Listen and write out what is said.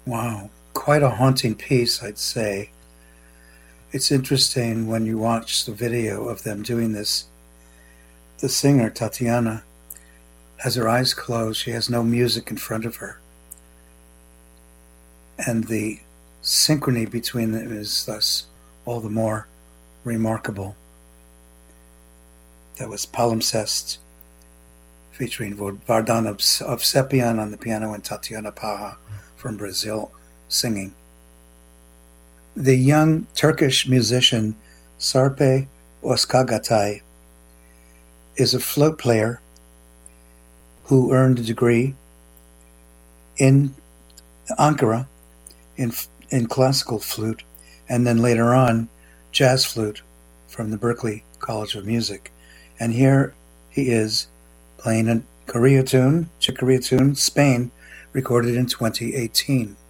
Wow, quite a haunting piece, I'd say. It's interesting when you watch the video of them doing this. The singer, Tatiana, has her eyes closed. She has no music in front of her. And the synchrony between them is thus all the more remarkable. That was Palimpsest featuring Vardan Ovsepian on the piano and Tatiana Paja from Brazil singing. The young Turkish musician Sarpe Özkagatay is a flute player who earned a degree in Ankara in classical flute and then later on jazz flute from the Berklee College of Music. And here he is playing a Korea tune, Chick Corea tune, Spain, recorded in 2018.